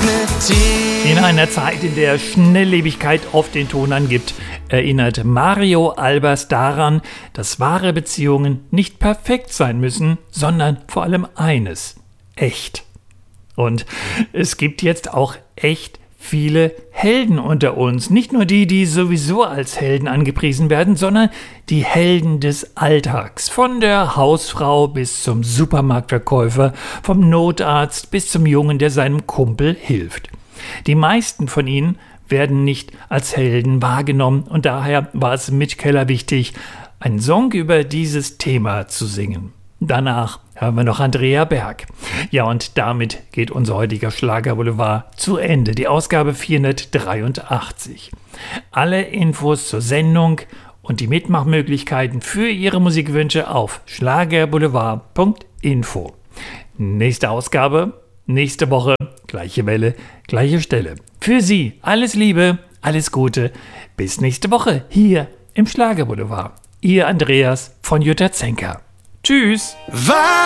In einer Zeit, in der Schnelllebigkeit oft den Ton angibt, erinnert Mario Albers daran, dass wahre Beziehungen nicht perfekt sein müssen, sondern vor allem eines: echt. Und es gibt jetzt auch echt viele Helden unter uns. Nicht nur die, die sowieso als Helden angepriesen werden, sondern die Helden des Alltags. Von der Hausfrau bis zum Supermarktverkäufer, vom Notarzt bis zum Jungen, der seinem Kumpel hilft. Die meisten von ihnen werden nicht als Helden wahrgenommen und daher war es Mitch Keller wichtig, einen Song über dieses Thema zu singen. Danach hören wir noch Andrea Berg. Ja, und damit geht unser heutiger Schlagerboulevard zu Ende, die Ausgabe 483. Alle Infos zur Sendung und die Mitmachmöglichkeiten für Ihre Musikwünsche auf schlagerboulevard.info. Nächste Ausgabe, nächste Woche, gleiche Welle, gleiche Stelle. Für Sie alles Liebe, alles Gute, bis nächste Woche hier im Schlagerboulevard. Ihr Andreas von Jutta Zenker. Tschüss.